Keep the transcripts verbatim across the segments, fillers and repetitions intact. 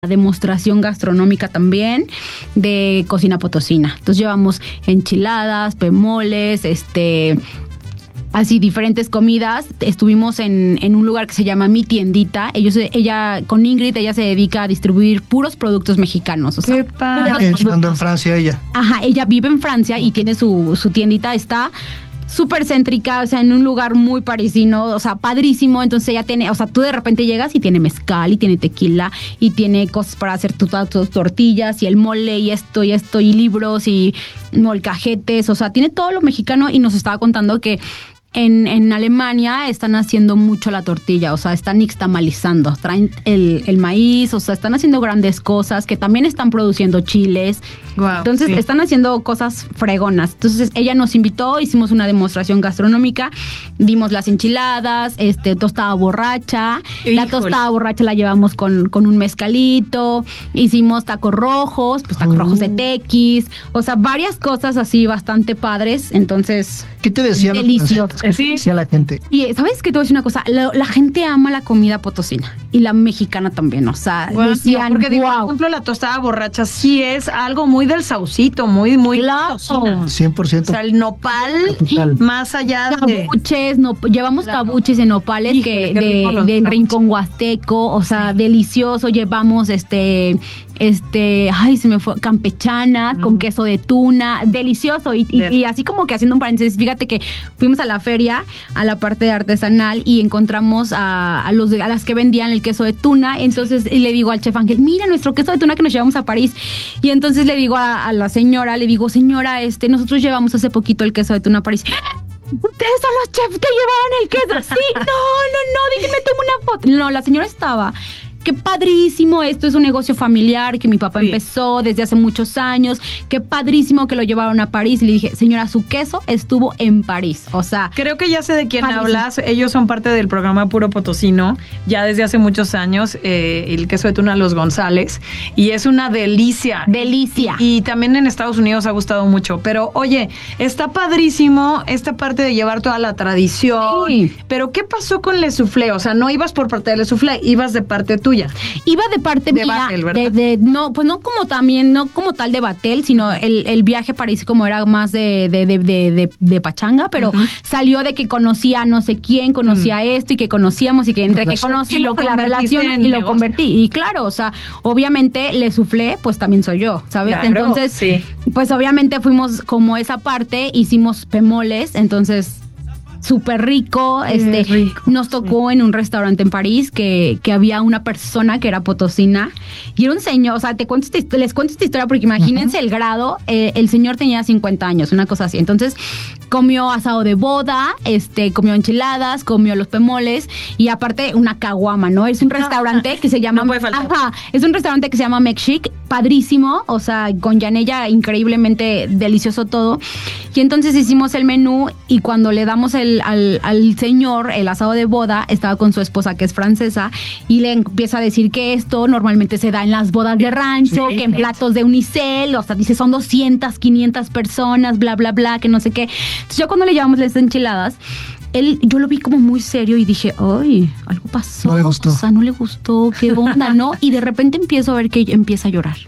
demostración gastronómica también de cocina potosina. Entonces llevamos enchiladas, pemoles, este... así diferentes comidas. Estuvimos en, en un lugar que se llama Mi Tiendita. Ellos, ella, con Ingrid, ella se dedica a distribuir puros productos mexicanos. O sea, qué padre. Estando en Francia ella. Ajá, ella vive en Francia y tiene su, su tiendita, está súper céntrica, o sea, en un lugar muy parisino, o sea, padrísimo. Entonces ella tiene, o sea, tú de repente llegas y tiene mezcal y tiene tequila y tiene cosas para hacer tus, tus tortillas y el mole y esto y esto y libros y molcajetes, o sea, tiene todo lo mexicano. Y nos estaba contando que En, en Alemania están haciendo mucho la tortilla, o sea, están nixtamalizando, traen el, el maíz, o sea, están haciendo grandes cosas, que también están produciendo chiles. Wow, Entonces, sí. están haciendo cosas fregonas. Entonces, ella nos invitó, hicimos una demostración gastronómica, dimos las enchiladas, este, tostada borracha. Híjole. La tostada borracha la llevamos con, con un mezcalito, hicimos tacos rojos, pues tacos Uh. rojos de tequis, o sea, varias cosas así bastante padres. Entonces, ¿Qué te decían? delicioso. ¿Qué Sí. decía la gente? Y ¿sabes qué? Te voy a decir una cosa, la, la gente ama la comida potosina y la mexicana también, o sea, Bueno, decían, porque digo, por wow. ejemplo, la tostada borracha sí es algo muy del saucito, muy, muy Claro. potosina. cien por O ciento. sea, el nopal, Total. más allá de... Cabuches, no, llevamos Claro. cabuches de nopales Híjole, que qué rico de, los del cabuches. rincón huasteco, o sea, delicioso. Llevamos este, este, ay, se me fue, campechana Mm. con queso de tuna, delicioso. Y, y, Del- y así como que haciendo un paréntesis, fíjate que fuimos a la feria, a la parte de artesanal y encontramos a, a los de- a las que vendían el queso de tuna. Entonces y le digo al chef Ángel, mira nuestro queso de tuna que nos llevamos a París. Y entonces le digo a, a la señora, le digo, señora, este, nosotros llevamos hace poquito el queso de tuna a París. Ustedes son los chefs que llevaron el queso. Sí, no, no, no, déjenme tomar una foto. No, la señora estaba. Qué padrísimo, esto es un negocio familiar que mi papá Sí. empezó desde hace muchos años. Qué padrísimo que lo llevaron a París. Y le dije, señora, su queso estuvo en París. O sea, Creo que ya sé de quién Padrísimo. hablas. Ellos son parte del programa Puro Potosino, ya desde hace muchos años, eh, el queso de tuna Los González. Y es una delicia. delicia. Y también en Estados Unidos ha gustado mucho. Pero, oye, está padrísimo esta parte de llevar toda la tradición. Sí. Pero, ¿qué pasó con Le Soufflé? O sea, no ibas por parte de Le Soufflé, ibas de parte tuya. Iba de parte De mía, Batel, ¿verdad? de, de- no, pues no como también, no como tal de Batel, sino el, el viaje a París como era más de, de, de, de, de- de pachanga, pero Ujú. salió de que conocía a no sé quién, conocía esto y que conocíamos y que entre que Relación. conocí Y lo la convertiste relación en y lo negocio. convertí. Y claro, o sea, obviamente Le Soufflé, pues también soy yo, ¿sabes? Claro, Entonces, sí. pues obviamente fuimos como esa parte, hicimos pemoles, entonces súper rico, Qué este, rico, nos tocó en un restaurante en París que, que había una persona que era potosina y era un señor, o sea, te cuento esta hist- les cuento esta historia porque imagínense el grado, eh, el señor tenía cincuenta años, una cosa así, entonces comió asado de boda, este, comió enchiladas, comió los pemoles y aparte una caguama, ¿no? Es un restaurante que se llama, No puede faltar. ajá, es un restaurante que se llama Mexic, padrísimo, o sea, con Yanella increíblemente delicioso todo. Y entonces hicimos el menú y cuando le damos el, al, al señor el asado de boda, estaba con su esposa que es francesa y le empieza a decir que esto normalmente se da en las bodas de rancho, Sí. que en platos de unicel, o sea, dice son doscientas, quinientas personas, bla, bla, bla, que no sé qué. Entonces yo cuando le llevamos las enchiladas, él, yo lo vi como muy serio y dije, ay, algo pasó. No le gustó. O sea, no le gustó, qué onda, ¿no? Y de repente empiezo a ver que ella empieza a llorar.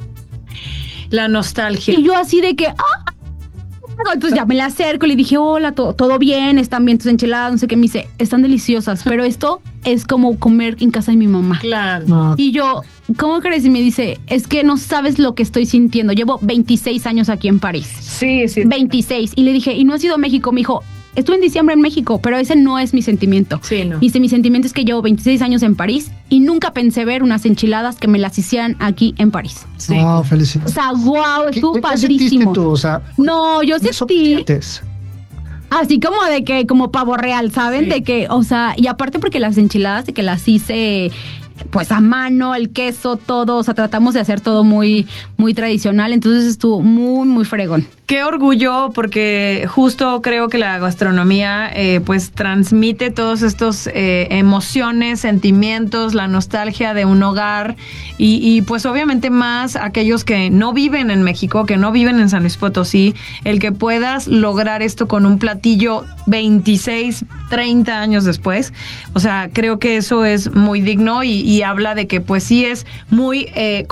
La nostalgia. Y yo así de que, ¡ah! Entonces ya me la acerco y le dije, hola, to- todo bien, están bien tus enchiladas, no sé qué. Me dice, están deliciosas, pero esto es como comer en casa de mi mamá. Claro. No, Y yo, ¿cómo crees? Y me dice, es que no sabes lo que estoy sintiendo. Llevo veintiséis años aquí en París. Sí, sí. veintiséis. Y le dije, ¿y no has ido a México? Me dijo, estuve en diciembre en México, pero ese no es mi sentimiento. Sí, no. Y dice, mi sentimiento es que llevo veintiséis años en París y nunca pensé ver unas enchiladas que me las hicieran aquí en París. Sí. no, O felicidades. sea, wow, ¿Qué, estuvo qué- qué sentiste padrísimo. tú? O sea, No, yo eso sentí sientes. así como de que, como pavo real, ¿saben? Sí. De que, o sea, y aparte porque las enchiladas, de que las hice pues a mano, el queso, todo, o sea, tratamos de hacer todo muy, muy tradicional, entonces estuvo muy, muy fregón. Qué orgullo, porque justo creo que la gastronomía eh, pues transmite todos estos eh, emociones, sentimientos, la nostalgia de un hogar y, y pues obviamente más aquellos que no viven en México, que no viven en San Luis Potosí, el que puedas lograr esto con un platillo veintiséis, treinta años después, o sea, creo que eso es muy digno y, y habla de que pues sí es muy eh,